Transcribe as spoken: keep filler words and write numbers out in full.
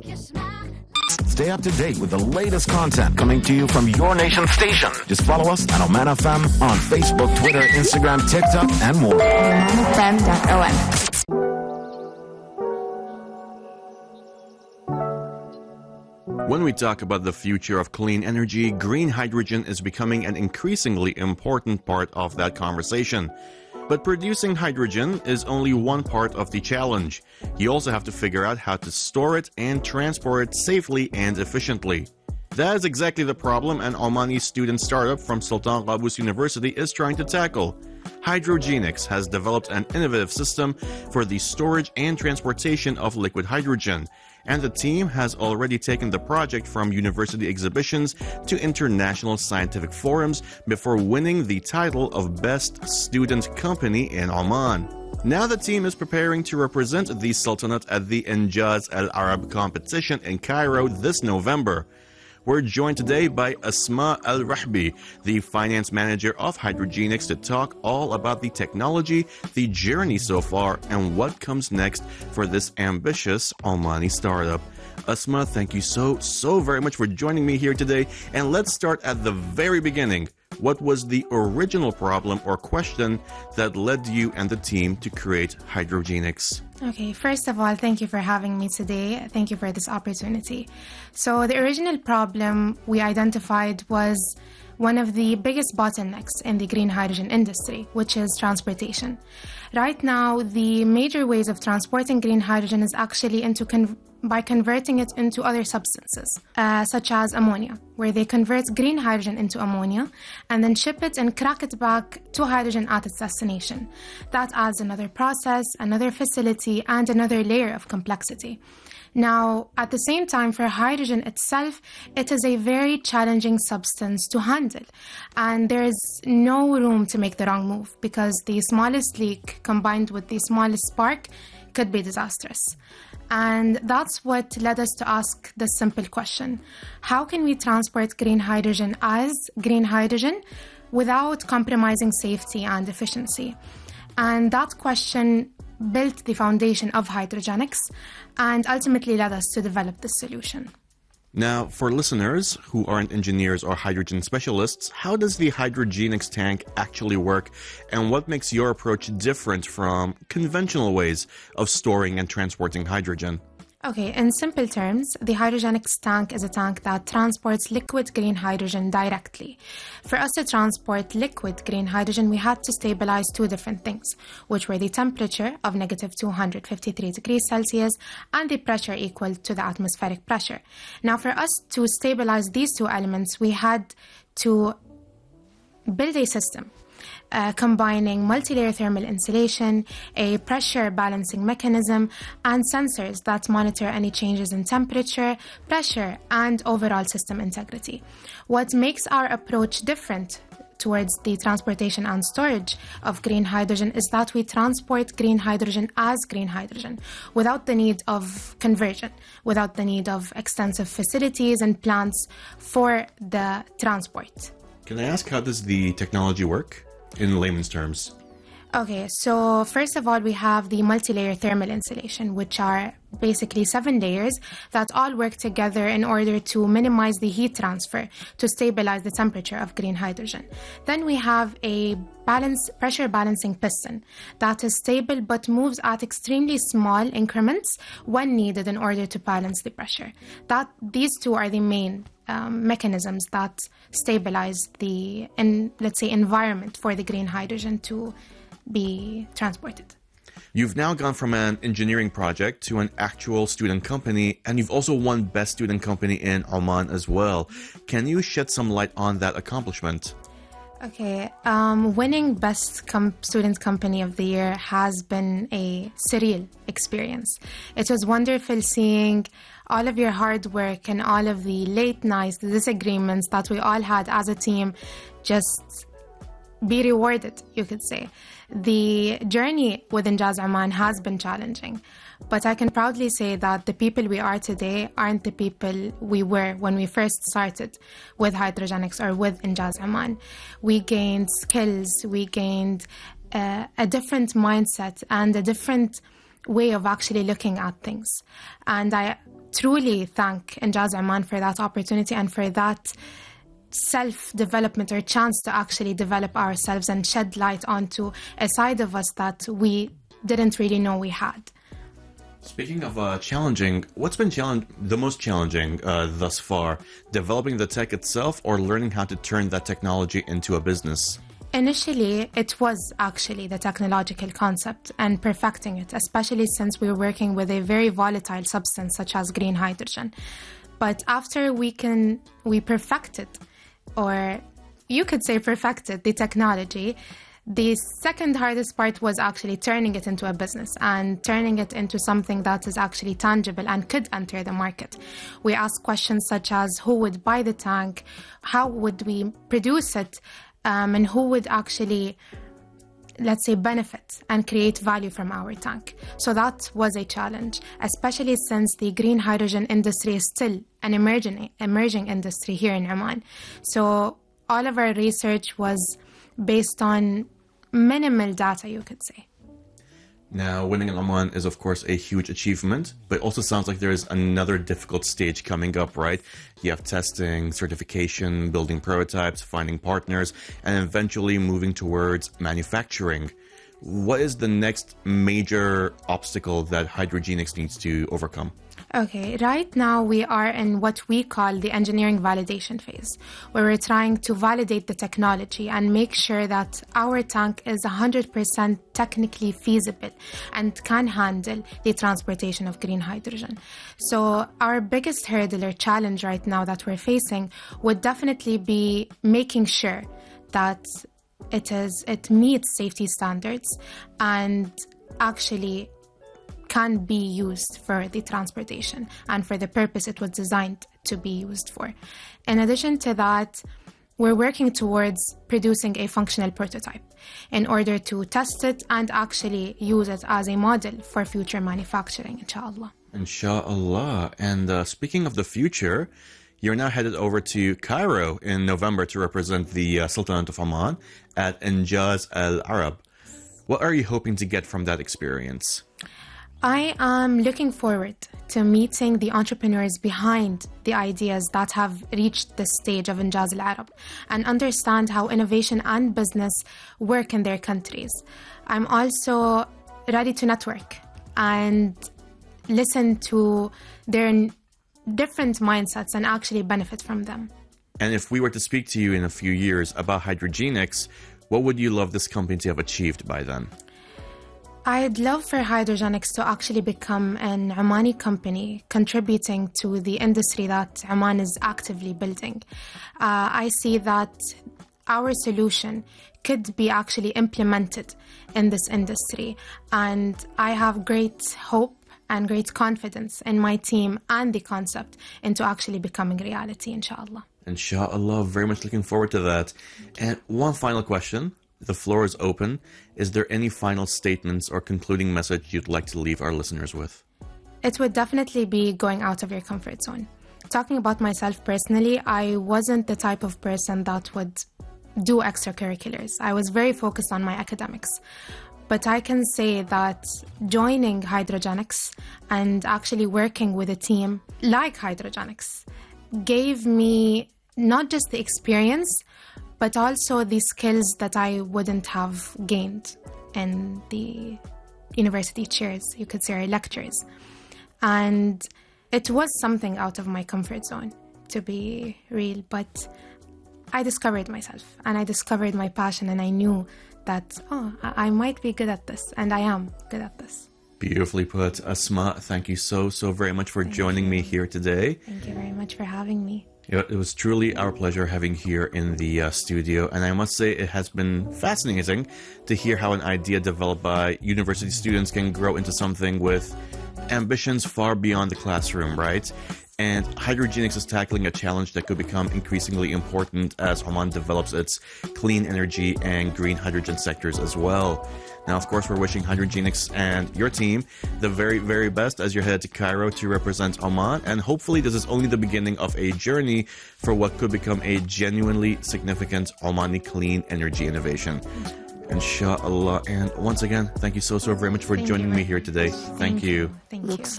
Stay up to date with the latest content coming to you from your nation station. Just follow us at Oman F M on Facebook, Twitter, Instagram, TikTok, and more. oman f m dot o m. When we talk about the future of clean energy, green hydrogen is becoming an increasingly important part of that conversation. But producing hydrogen is only one part of the challenge. You also have to figure out how to store it and transport it safely and efficiently. That is exactly the problem an Omani student startup from Sultan Qaboos University is trying to tackle. Hydrogenics has developed an innovative system for the storage and transportation of liquid hydrogen, and the team has already taken the project from university exhibitions to international scientific forums before winning the title of Best Student Company in Oman. Now the team is preparing to represent the Sultanate at the Injaz Al Arab competition in Cairo this November. We're joined today by Asma Al Rahbi, the finance manager of Hydrogenics, to talk all about the technology, the journey so far, and what comes next for this ambitious Omani startup. Asma, thank you so, so very much for joining me here today. And let's start at the very beginning. What was the original problem or question that led you and the team to create Hydrogenics? Okay, first of all, thank you for having me today. Thank you for this opportunity. So the original problem we identified was one of the biggest bottlenecks in the green hydrogen industry, which is transportation. Right now, the major ways of transporting green hydrogen is actually into con- by converting it into other substances, uh, such as ammonia, where they convert green hydrogen into ammonia and then ship it and crack it back to hydrogen at its destination. That adds another process, another facility, and another layer of complexity. Now, at the same time, for hydrogen itself, it is a very challenging substance to handle. And there is no room to make the wrong move, because the smallest leak combined with the smallest spark could be disastrous. And that's what led us to ask the simple question: how can we transport green hydrogen as green hydrogen without compromising safety and efficiency? And that question built the foundation of Hydrogenics and ultimately led us to develop this solution. Now, for listeners who aren't engineers or hydrogen specialists, how does the Hydrogenics tank actually work, and what makes your approach different from conventional ways of storing and transporting hydrogen? Okay, in simple terms, the Hydrogenics tank is a tank that transports liquid green hydrogen directly. For us to transport liquid green hydrogen, we had to stabilize two different things, which were the temperature of negative two hundred fifty-three degrees Celsius and the pressure equal to the atmospheric pressure. Now, for us to stabilize these two elements, we had to build a system Uh, combining multi-layer thermal insulation, a pressure balancing mechanism, and sensors that monitor any changes in temperature, pressure, and overall system integrity. What makes our approach different towards the transportation and storage of green hydrogen is that we transport green hydrogen as green hydrogen without the need of conversion, without the need of extensive facilities and plants for the transport. Can I ask, how does the technology work? In layman's terms. Okay, so first of all, we have the multi-layer thermal insulation, which are basically seven layers that all work together in order to minimize the heat transfer to stabilize the temperature of green hydrogen. Then we have a balance, pressure balancing piston that is stable but moves at extremely small increments when needed in order to balance the pressure. That, these two are the main Um, mechanisms that stabilize the, in, let's say, environment for the green hydrogen to be transported. You've now gone from an engineering project to an actual student company, and you've also won Best Student Company in Oman as well. Can you shed some light on that accomplishment? Okay, um, winning Best Com- Student Company of the Year has been a surreal experience. It was wonderful seeing all of your hard work and all of the late nights, the disagreements that we all had as a team just be rewarded, you could say. The journey within Injaz Oman has been challenging, but I can proudly say that the people we are today aren't the people we were when we first started with Hydrogenics or with Injaz Oman. We gained skills, we gained uh, a different mindset and a different way of actually looking at things. And I truly thank Injaz Oman for that opportunity and for that self-development or chance to actually develop ourselves and shed light onto a side of us that we didn't really know we had. Speaking of uh, challenging, what's been challenge- the most challenging uh, thus far? Developing the tech itself or learning how to turn that technology into a business? Initially, it was actually the technological concept and perfecting it, especially since we were working with a very volatile substance such as green hydrogen. But after we can, we perfected, or you could say perfected, the technology, the second hardest part was actually turning it into a business and turning it into something that is actually tangible and could enter the market. We asked questions such as who would buy the tank, how would we produce it, Um, and who would actually, let's say, benefit and create value from our tank. So that was a challenge, especially since the green hydrogen industry is still an emerging, emerging industry here in Oman. So all of our research was based on minimal data, you could say. Now, winning in Oman is, of course, a huge achievement, but it also sounds like there is another difficult stage coming up, right? You have testing, certification, building prototypes, finding partners, and eventually moving towards manufacturing. What is the next major obstacle that Hydrogenics needs to overcome? Okay, right now we are in what we call the engineering validation phase, where we're trying to validate the technology and make sure that our tank is one hundred percent technically feasible and can handle the transportation of green hydrogen. So our biggest hurdle or challenge right now that we're facing would definitely be making sure that it is it meets safety standards and actually can be used for the transportation and for the purpose it was designed to be used for. In addition to that, we're working towards producing a functional prototype in order to test it and actually use it as a model for future manufacturing, inshallah. Inshallah. And uh, speaking of the future, you're now headed over to Cairo in November to represent the uh, Sultanate of Oman at Injaz Al Arab. What are you hoping to get from that experience? I am looking forward to meeting the entrepreneurs behind the ideas that have reached this stage of Injaz Al Arab and understand how innovation and business work in their countries. I'm also ready to network and listen to their different mindsets and actually benefit from them. And if we were to speak to you in a few years about Hydrogenics, what would you love this company to have achieved by then? I'd love for Hydrogenics to actually become an Omani company contributing to the industry that Oman is actively building. Uh, I see that our solution could be actually implemented in this industry, and I have great hope and great confidence in my team and the concept into actually becoming reality, inshallah. Inshallah, very much looking forward to that. And one final question. The floor is open. Is there any final statements or concluding message you'd like to leave our listeners with? It would definitely be going out of your comfort zone. Talking about myself personally, I wasn't the type of person that would do extracurriculars. I was very focused on my academics. But I can say that joining Hydrogenics and actually working with a team like Hydrogenics gave me not just the experience, but also the skills that I wouldn't have gained in the university chairs, you could say, or lectures. And it was something out of my comfort zone, to be real, but I discovered myself and I discovered my passion, and I knew that, oh, I might be good at this, and I am good at this. Beautifully put. Asma, thank you so, so very much for thank joining you. me here today. Thank you very much for having me. It was truly our pleasure having you here in the uh, studio, and I must say it has been fascinating to hear how an idea developed by university students can grow into something with ambitions far beyond the classroom, right? And Hydrogenics is tackling a challenge that could become increasingly important as Oman develops its clean energy and green hydrogen sectors as well. Now, of course, we're wishing Hydrogenics and your team the very, very best as you're headed to Cairo to represent Oman. And hopefully this is only the beginning of a journey for what could become a genuinely significant Omani clean energy innovation. Inshallah. And once again, thank you so, so very much for thank joining me here today. Thank, thank you. you. Thank you.